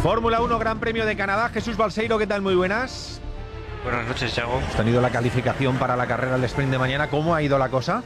Fórmula 1 Gran Premio de Canadá. Jesús Balseiro, ¿qué tal? Muy buenas. Buenas noches, Yago. Has tenido la calificación para la carrera del sprint de mañana. ¿Cómo ha ido la cosa?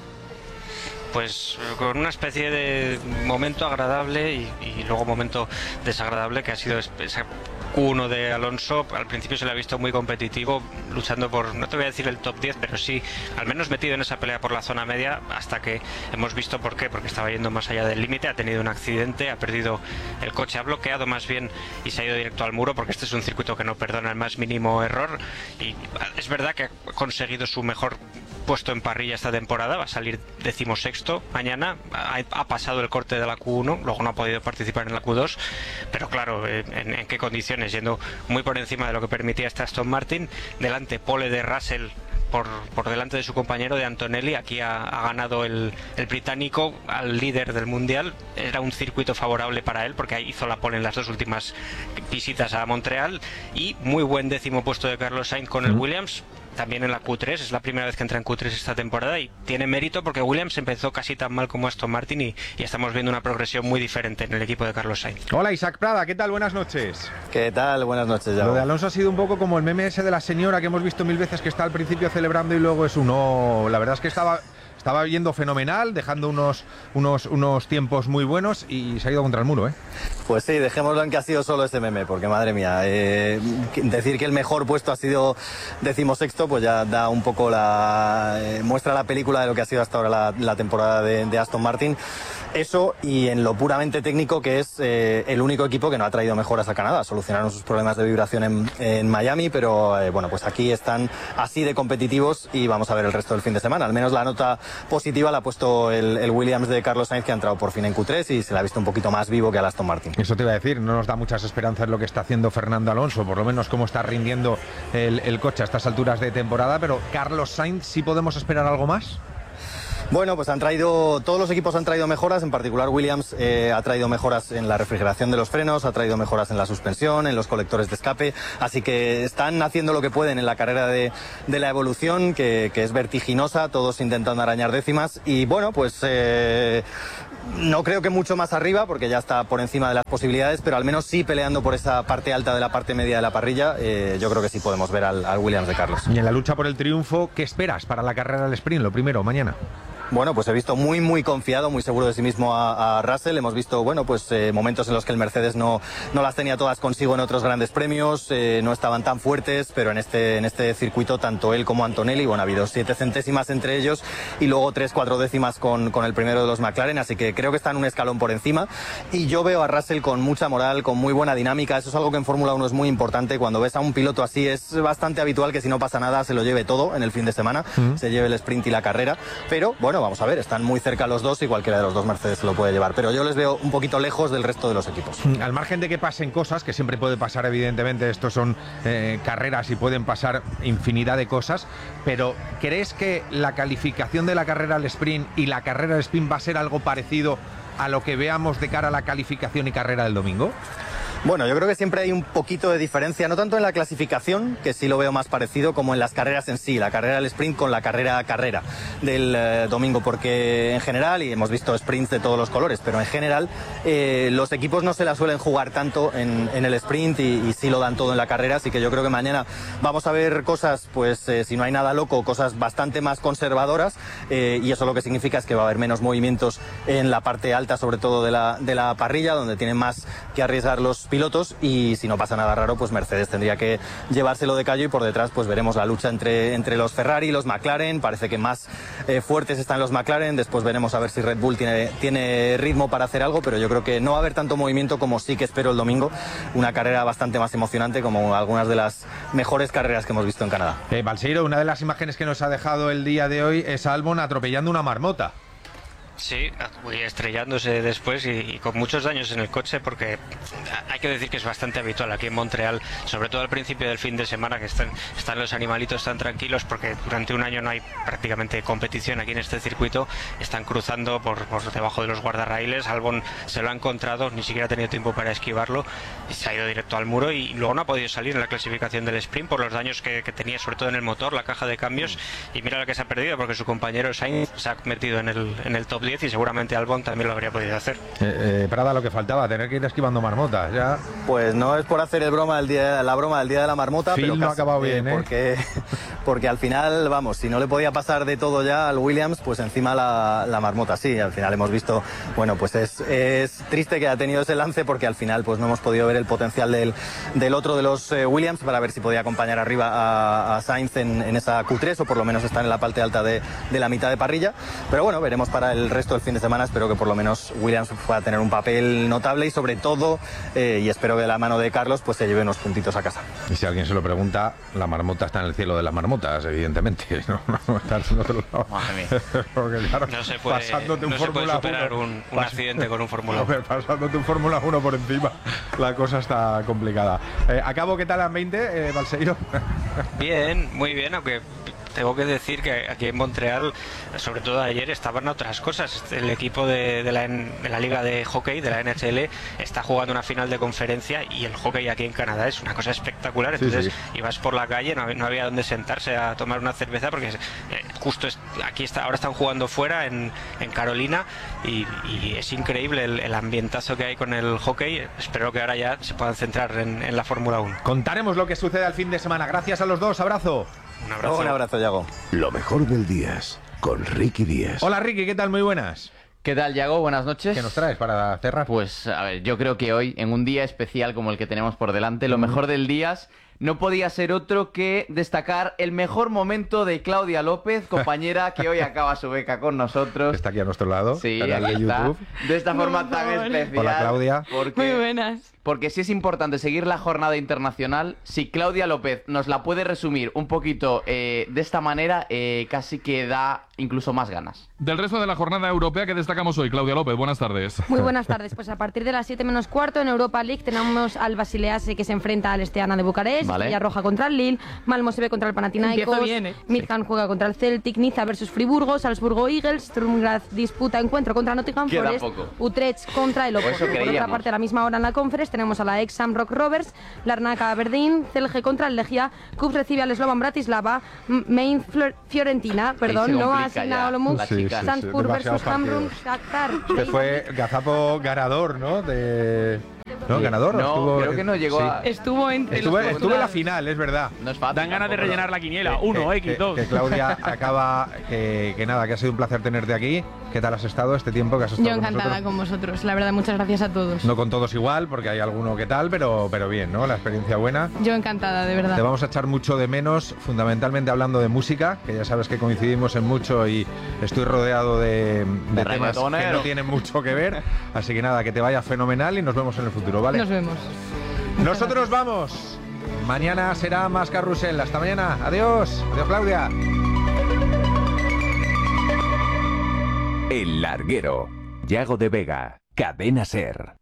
Pues con una especie de momento agradable y luego momento desagradable, que ha sido esa Q1 de Alonso. Al principio se le ha visto muy competitivo, luchando por, no te voy a decir el top 10, pero sí, al menos metido en esa pelea por la zona media, hasta que hemos visto por qué, porque estaba yendo más allá del límite, ha tenido un accidente, ha perdido el coche, ha bloqueado más bien y se ha ido directo al muro, porque este es un circuito que no perdona el más mínimo error, y es verdad que ha conseguido su mejor puesto en parrilla esta temporada, va a salir 16º mañana, ha pasado el corte de la Q1, luego no ha podido participar en la Q2, pero claro, ¿en qué condiciones? Yendo muy por encima de lo que permitía este Aston Martin, delante pole de Russell por delante de su compañero de Antonelli. Aquí ha ganado el británico al líder del mundial. Era un circuito favorable para él porque ahí hizo la pole en las dos últimas visitas a Montreal, y muy buen 10º puesto de Carlos Sainz con el Williams. También en la Q3, es la primera vez que entra en Q3 esta temporada, y tiene mérito porque Williams empezó casi tan mal como Aston Martin y estamos viendo una progresión muy diferente en el equipo de Carlos Sainz. Hola, Isaac Prada, ¿qué tal? Buenas noches. ¿Qué tal? Buenas noches, ya. Lo de Alonso ha sido un poco como el meme ese de la señora que hemos visto mil veces, que está al principio celebrando y luego es uno. La verdad es que estaba yendo fenomenal, dejando unos tiempos muy buenos, y se ha ido contra el muro, ¿eh? Pues sí, dejémoslo en que ha sido solo ese meme, porque madre mía, decir que el mejor puesto ha sido 16º, pues ya da un poco muestra la película de lo que ha sido hasta ahora la temporada de Aston Martin. Eso, y en lo puramente técnico, que es el único equipo que no ha traído mejoras a Canadá. Solucionaron sus problemas de vibración en Miami, pero bueno, pues aquí están así de competitivos y vamos a ver el resto del fin de semana. Al menos la nota positiva la ha puesto el Williams de Carlos Sainz, que ha entrado por fin en Q3 y se le ha visto un poquito más vivo que al Aston Martin. Eso te iba a decir, no nos da muchas esperanzas lo que está haciendo Fernando Alonso, por lo menos cómo está rindiendo el coche a estas alturas de temporada, pero Carlos Sainz, ¿sí podemos esperar algo más? Bueno, pues todos los equipos han traído mejoras, en particular Williams ha traído mejoras en la refrigeración de los frenos, ha traído mejoras en la suspensión, en los colectores de escape, así que están haciendo lo que pueden en la carrera de la evolución, que es vertiginosa, todos intentando arañar décimas, y bueno, pues no creo que mucho más arriba, porque ya está por encima de las posibilidades, pero al menos sí peleando por esa parte alta de la parte media de la parrilla. Yo creo que sí podemos ver al Williams de Carlos. Y en la lucha por el triunfo, ¿qué esperas para la carrera del sprint? Lo primero, mañana. Bueno, pues he visto muy confiado, muy seguro de sí mismo a Russell. Hemos visto, bueno, pues momentos en los que el Mercedes no las tenía todas consigo en otros grandes premios, no estaban tan fuertes, pero en este circuito tanto él como Antonelli, bueno, ha habido 7 centésimas entre ellos y luego 3-4 décimas con el primero de los McLaren, así que creo que están un escalón por encima, y yo veo a Russell con mucha moral, con muy buena dinámica. Eso es algo que en Fórmula 1 es muy importante. Cuando ves a un piloto así, es bastante habitual que si no pasa nada se lo lleve todo en el fin de semana, se lleve el sprint y la carrera, pero bueno, vamos a ver, están muy cerca los dos y cualquiera de los dos Mercedes se lo puede llevar, pero yo les veo un poquito lejos del resto de los equipos. Al margen de que pasen cosas, que siempre puede pasar, evidentemente, estos son carreras y pueden pasar infinidad de cosas, pero ¿crees que la calificación de la carrera al sprint y la carrera al sprint va a ser algo parecido a lo que veamos de cara a la calificación y carrera del domingo? Bueno, yo creo que siempre hay un poquito de diferencia, no tanto en la clasificación, que sí lo veo más parecido, como en las carreras en sí, la carrera del sprint con la carrera del domingo, porque en general, y hemos visto sprints de todos los colores, pero en general los equipos no se la suelen jugar tanto en el sprint y sí lo dan todo en la carrera, así que yo creo que mañana vamos a ver cosas, pues si no hay nada loco, cosas bastante más conservadoras, y eso lo que significa es que va a haber menos movimientos en la parte alta, sobre todo de la parrilla, donde tienen más que arriesgar los pilotos, y si no pasa nada raro, pues Mercedes tendría que llevárselo de callo, y por detrás pues veremos la lucha entre los Ferrari y los McLaren. Parece que más fuertes están los McLaren, después veremos a ver si Red Bull tiene ritmo para hacer algo, pero yo creo que no va a haber tanto movimiento como sí que espero el domingo, una carrera bastante más emocionante, como algunas de las mejores carreras que hemos visto en Canadá. Balseiro, una de las imágenes que nos ha dejado el día de hoy es Albon atropellando una marmota. Sí, estrellándose después y con muchos daños en el coche, porque hay que decir que es bastante habitual aquí en Montreal, sobre todo al principio del fin de semana, que están los animalitos tan tranquilos, porque durante un año no hay prácticamente competición aquí en este circuito. Están cruzando por debajo de los guardarraíles. Albon se lo ha encontrado, ni siquiera ha tenido tiempo para esquivarlo y se ha ido directo al muro, y luego no ha podido salir en la clasificación del sprint por los daños que tenía, sobre todo en el motor, la caja de cambios, y mira lo que se ha perdido, porque su compañero Sainz se ha metido en el top top 10 y seguramente Albon también lo habría podido hacer. Prada, lo que faltaba, tener que ir esquivando marmotas, ya. Pues no es por hacer la broma del día de la marmota, Phil pero no ha acabado bien, porque al final, vamos, si no le podía pasar de todo ya al Williams, pues encima la marmota sí. Al final hemos visto, bueno, pues es triste que ha tenido ese lance, porque al final pues no hemos podido ver el potencial del otro de los Williams para ver si podía acompañar arriba a Sainz en esa Q3, o por lo menos estar en la parte alta de la mitad de parrilla. Pero bueno, veremos para el resto del fin de semana. Espero que por lo menos Williams pueda tener un papel notable y sobre todo, y espero que de la mano de Carlos, pues se lleve unos puntitos a casa. Y si alguien se lo pregunta, la marmota está en el cielo de las marmotas, evidentemente. No está en otro lado. Porque, claro, no se puede superar un accidente con un Fórmula 1. Pasándote un Fórmula 1 por encima, la cosa está complicada. Acabo, ¿qué tal en 20, Balseiro? Bien, muy bien, aunque tengo que decir que aquí en Montreal, sobre todo ayer, estaban otras cosas. El equipo de la liga de hockey, de la NHL, está jugando una final de conferencia, y el hockey aquí en Canadá es una cosa espectacular. Entonces ibas por la calle, no había dónde sentarse a tomar una cerveza, porque justo aquí ahora están jugando fuera en Carolina, y es increíble el ambientazo que hay con el hockey. Espero que ahora ya se puedan centrar en la Fórmula 1. Contaremos lo que sucede al fin de semana. Gracias a los dos, abrazo. Un abrazo, Yago. Lo mejor del Días, con Ricky Díaz. Hola, Ricky, ¿qué tal? Muy buenas. ¿Qué tal, Yago? Buenas noches. ¿Qué nos traes para cerrar? Pues, a ver, yo creo que hoy, en un día especial como el que tenemos por delante, lo mejor del día no podía ser otro que destacar el mejor momento de Claudia López, compañera que hoy acaba su beca con nosotros. Está aquí a nuestro lado. Sí, canal aquí de YouTube. está. De esta forma tan especial. Hola, Claudia. Muy buenas. Porque sí es importante seguir la jornada internacional. Si Claudia López nos la puede resumir un poquito de esta manera, casi que da incluso más ganas. Del resto de la jornada europea, ¿qué destacamos hoy? Claudia López, buenas tardes. Muy buenas tardes. Pues a partir de las 7 menos cuarto en Europa League tenemos al Basilease, que se enfrenta al Esteana de Bucarest, Vale. Villarroja contra el Lille, Malmo se ve contra el Panathinaikos, Midtjylland juega contra el Celtic, Niza versus Friburgo, Salzburgo Eagles, Sturm Graz disputa encuentro contra Nottingham Queda Forest, poco. Utrecht contra el Oporto. Por otra parte, a la misma hora en la Conference tenemos a la ex Shamrock Rovers, Larnaca Aberdeen, Celje contra el Legia, Kup recibe al Slovan Bratislava, Mainz Fiorentina, perdón, no ha asignado Olomouc, Salzburg versus Hamrun Shakhtar. Este fue Gazapo ganador, ¿no? ¿No? ¿Ganador? No, creo que no llegó a... Estuvo en la final, es verdad. No es fácil. Dan ganas de rellenar la quiniela. 1, X, 2. Que Claudia acaba... que nada, que ha sido un placer tenerte aquí. ¿Qué tal has estado este tiempo que has estado Yo encantada con vosotros, la verdad, muchas gracias a todos. No con todos igual, porque hay alguno que tal, pero bien, ¿no? La experiencia buena. Yo encantada, de verdad. Te vamos a echar mucho de menos, fundamentalmente hablando de música, que ya sabes que coincidimos en mucho y estoy rodeado de temas que no tienen mucho que ver. Así que nada, que te vaya fenomenal y nos vemos en el futuro, ¿vale? Nos vemos. Nosotros vamos. Mañana será más carrusel. Hasta mañana. Adiós. Adiós, Claudia. El Larguero. Yago de Vega. Cadena SER.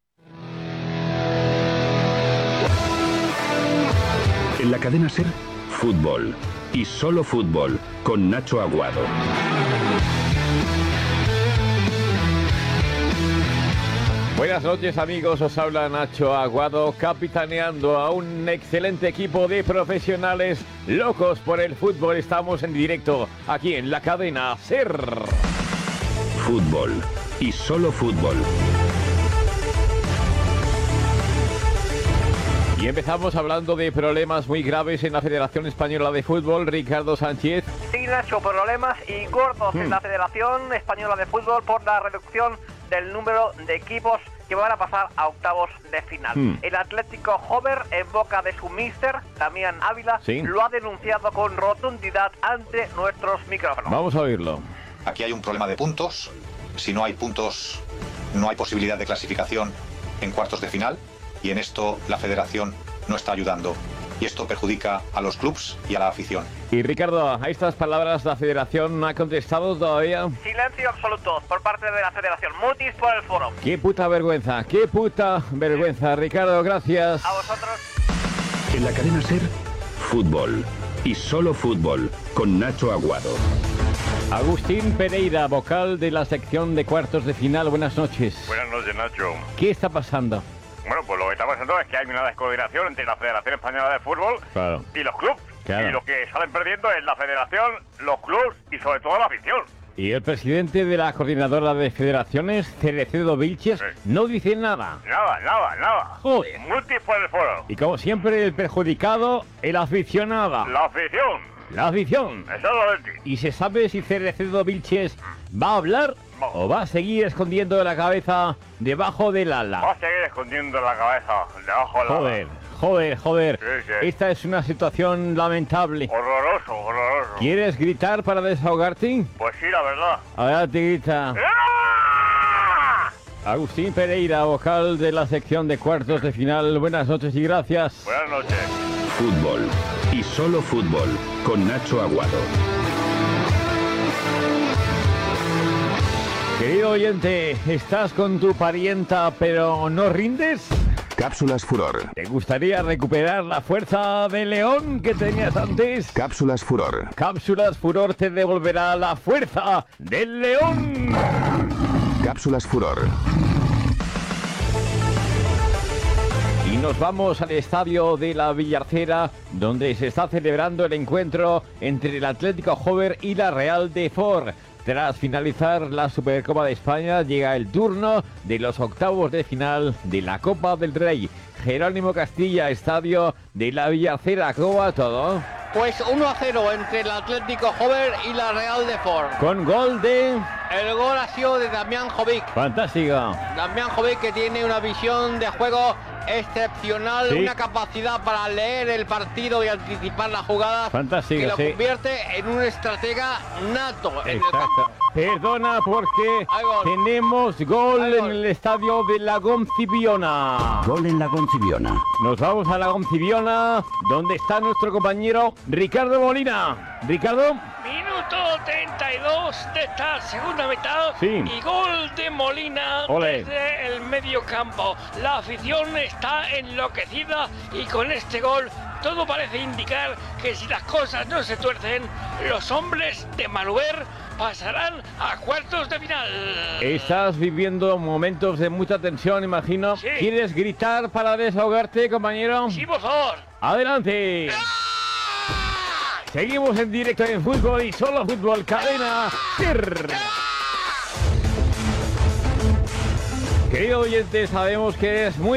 En la cadena SER, fútbol. Y solo fútbol. Con Nacho Aguado. Buenas noches, amigos, os habla Nacho Aguado, capitaneando a un excelente equipo de profesionales locos por el fútbol. Estamos en directo aquí en la cadena SER. Fútbol. Y solo fútbol. Y empezamos hablando de problemas muy graves en la Federación Española de Fútbol. Ricardo Sánchez. Sí, Nacho, problemas y gordos en la Federación Española de Fútbol por la reducción del número de equipos que van a pasar a octavos de final. El Atlético Hover, en boca de su míster, Damián Ávila, lo ha denunciado con rotundidad ante nuestros micrófonos. Vamos a oírlo. Aquí hay un problema de puntos. Si no hay puntos, no hay posibilidad de clasificación en cuartos de final. Y en esto la federación no está ayudando. Y esto perjudica a los clubs y a la afición. Y Ricardo, a estas palabras la federación no ha contestado todavía. Silencio absoluto por parte de la federación. Mutis por el foro. Qué puta vergüenza, Ricardo, gracias. A vosotros. En la cadena SER, fútbol. Y solo fútbol. Con Nacho Aguado. Agustín Pereira, vocal de la sección de cuartos de final. Buenas noches. Buenas noches, Nacho. ¿Qué está pasando? Bueno, pues lo que está pasando es que hay una descoordinación entre la Federación Española de Fútbol y los clubes. Claro. Y lo que salen perdiendo es la federación, los clubes y sobre todo la afición. Y el presidente de la coordinadora de federaciones, Cerecedo Vilches, no dice nada. Nada. Joder. Multi por el foro. Y como siempre, el perjudicado, el aficionado. La afición. La afición. Exactamente. ¿Y se sabe si Cerecedo Vilches va a hablar o va a seguir escondiendo la cabeza debajo del ala? Va a seguir escondiendo la cabeza debajo del ala. Joder. Sí. Esta es una situación lamentable. Horroroso. ¿Quieres gritar para desahogarte? Pues sí, la verdad. Adelante, grita. Agustín Pereira, vocal de la sección de cuartos de final. Buenas noches y gracias. Buenas noches. Fútbol y solo fútbol con Nacho Aguado. Querido oyente, ¿estás con tu parienta pero no rindes? Cápsulas Furor. ¿Te gustaría recuperar la fuerza de león que tenías antes? Cápsulas Furor. Cápsulas Furor te devolverá la fuerza del león. Cápsulas Furor. Y nos vamos al estadio de la Villarcera, donde se está celebrando el encuentro entre el Atlético Jover y la Real de Ford. Tras finalizar la Supercopa de España, llega el turno de los octavos de final de la Copa del Rey. Jerónimo Castilla, estadio de la Villarcera, ¿cómo va todo? Pues 1-0 entre el Atlético Jover y la Real de Ford. Con gol de... El gol ha sido de Damián Jovic. Fantástico. Damián Jovic, que tiene una visión de juego excepcional, sí, una capacidad para leer el partido y anticipar la jugada. Fantástico, que lo sí, convierte en un estratega nato en el exacto. campo. Perdona porque tenemos gol en el estadio de la Concibiona. Gol en la Concibiona. Nos vamos a la Concibiona, donde está nuestro compañero Ricardo Molina. Ricardo. Minuto 32 de esta segunda mitad, sí, y gol de Molina. Olé. Desde el medio campo. La afición está enloquecida y con este gol todo parece indicar que si las cosas no se tuercen, los hombres de Manuver pasarán a cuartos de final. Estás viviendo momentos de mucha tensión, imagino. Sí. ¿Quieres gritar para desahogarte, compañero? Sí, por favor. ¡Adelante! Seguimos en directo en Fútbol y solo Fútbol, cadena SER. Querido oyente, sabemos que es muy